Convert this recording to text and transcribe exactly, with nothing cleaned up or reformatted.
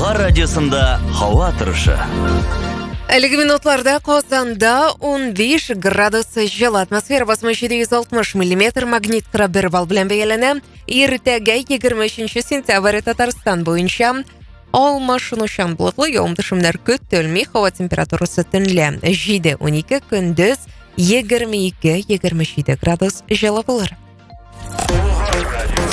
Хабар радиосында һава торышы. Әлеге минутларда Казанда он биш градус жылы, атмосфера басымы жеті жүз алтмыш миллиметр, магнит қырық бір балл белән бәяләнә. Иртәгә егерме өченче сентябрь Татарстан буенча алмашынучан болытлы, явым-төшемнәр көтелми, һава температурасы төнлә җиде унике, көндез егерме ике егерме җиде градус жылы булыр.